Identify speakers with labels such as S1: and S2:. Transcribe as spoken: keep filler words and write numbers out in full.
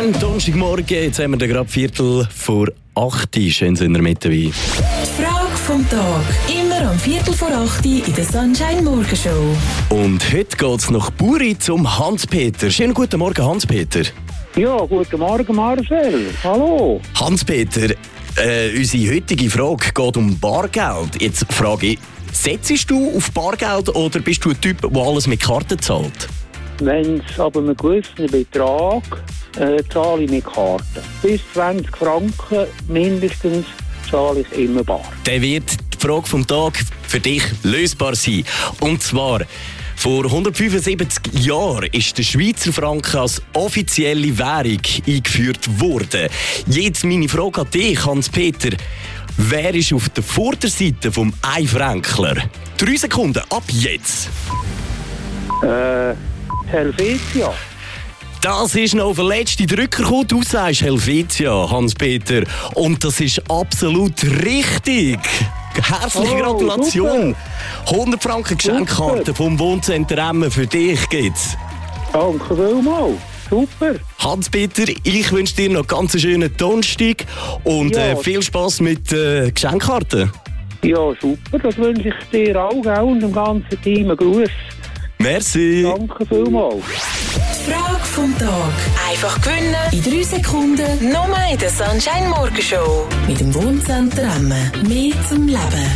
S1: Schönen Donnerstagmorgen, jetzt haben wir gerade Viertel vor acht. Schön sind wir mit dabei.
S2: Die Frage vom Tag, immer am Viertel vor acht in der Sunshine Morgenshow.
S1: Und heute geht es nach Buri zum Hans-Peter. Schönen guten Morgen, Hans-Peter.
S3: Ja, guten Morgen, Marcel. Hallo.
S1: Hans-Peter, äh, unsere heutige Frage geht um Bargeld. Jetzt frage ich, setzt du auf Bargeld oder bist du ein Typ, der alles mit Karten zahlt?
S3: Wenn es aber einen gewissen Betrag äh, zahle ich mit Karten. Bis zwanzig Franken mindestens zahle ich immer bar.
S1: Dann wird die Frage vom Tag für dich lösbar sein. Und zwar, vor hundertfünfundsiebzig Jahren ist der Schweizer Franken als offizielle Währung eingeführt worden. Jetzt meine Frage an dich, Hans-Peter. Wer ist auf der Vorderseite vom Einfränkler? Drei Sekunden, ab jetzt.
S3: Äh, Helvetia.
S1: Das ist noch der letzte Drücker gekommen. Du sagst Helvetia, Hans-Peter. Und das ist absolut richtig. Herzliche
S3: Oh,
S1: Gratulation. hundert Franken Geschenkkarte vom Wohncenter Emmen für dich gibt's.
S3: Danke vielmals. Super.
S1: Hans-Peter, ich wünsche dir noch ganz einen schönen Donnerstag und
S3: Ja.
S1: äh, viel Spass mit äh, Geschenkkarten.
S3: Ja, super. Das wünsche ich dir auch, auch und dem ganzen Team einen Gruß.
S1: Merci.
S3: Danke vielmals.
S2: Die Frage vom Tag. Einfach gewinnen in drei Sekunden. Nur in der Sunshine Morgenshow. Mit dem Wohncenter Emmen. Mehr zum Leben.